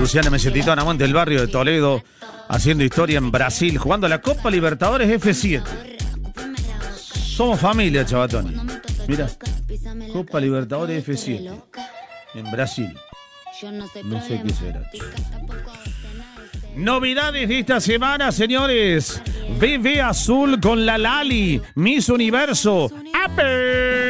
Luciana Mesetitón, amante del barrio de Toledo, haciendo historia en Brasil, jugando la Copa Libertadores F7. Somos familia, chavatón. Mira, Copa Libertadores F7 en Brasil. No sé qué será. Novedades de esta semana, señores. Bebé Azul con la Lali, Miss Universo. ¡Ape!